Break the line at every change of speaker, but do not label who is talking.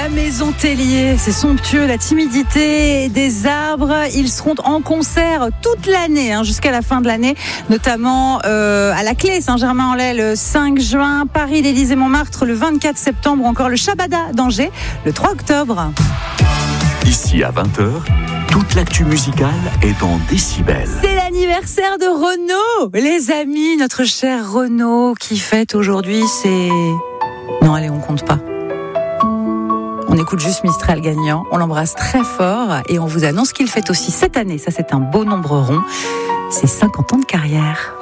La Maison Tellier, c'est somptueux, la timidité des arbres. Ils seront en concert toute l'année, jusqu'à la fin de l'année, notamment à la Clé Saint-Germain-en-Laye le 5 juin, Paris, l'Élysée-Montmartre le 24 septembre, ou encore le Shabada d'Angers le 3 octobre.
Ici à 20h, toute l'actu musicale est en décibels.
C'est l'anniversaire de Renaud, les amis, notre cher Renaud qui fête aujourd'hui ses... Non, allez, on compte pas. On écoute juste Mistral gagnant, on l'embrasse très fort et on vous annonce qu'il fête aussi cette année, ça c'est un beau nombre rond, c'est 50 ans de carrière.